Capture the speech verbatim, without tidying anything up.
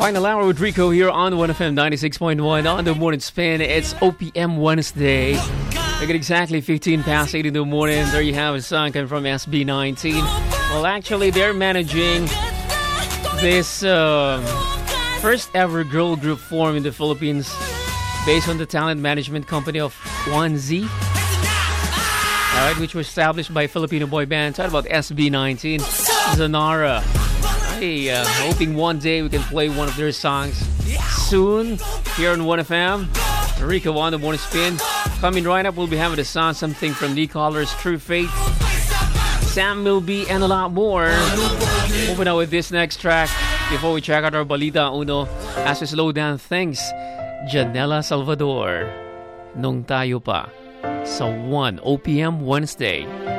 Final hour with Rico here on one F M ninety-six point one on the morning spin. It's O P M Wednesday. Make it exactly fifteen past eight in the morning. There you have a song coming from S B nineteen. Well, actually, they're managing this uh, first ever girl group form in the Philippines based on the talent management company of one Z. Alright, which was established by Filipino boy band. Talk about S B nineteen. Zanara. Hey, uh, hoping one day we can play one of their songs soon here on one F M. Rico on the morning spin. Coming right up, we'll be having the song Something from Lee Collar's True Fate, Sam Milby, and a lot more. Moving on with this next track before we check out our Balita Uno as we slow down things. Janela Salvador, Nung Tayo Pa, sa one O P M Wednesday.